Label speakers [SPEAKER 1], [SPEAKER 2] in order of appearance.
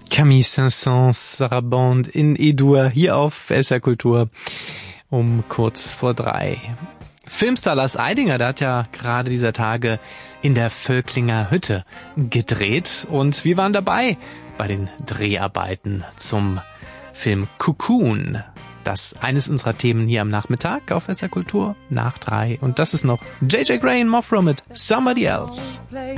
[SPEAKER 1] Camille Saint-Saëns, Sarabande in E-Dur hier auf SR Kultur um kurz vor 3. Filmstar Lars Eidinger, der hat ja gerade dieser Tage in der Völklinger Hütte gedreht und wir waren dabei bei den Dreharbeiten zum Film Cocoon. Das eines unserer Themen hier am Nachmittag auf SR Kultur nach 3 und das ist noch JJ Grey und Mothra mit Somebody Else.